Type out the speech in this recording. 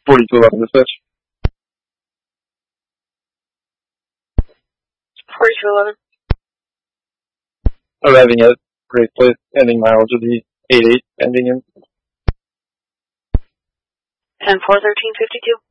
4211 dispatch. 4211. Arriving at Great Place, ending mileage of the 88, ending in. 10-4-13-52.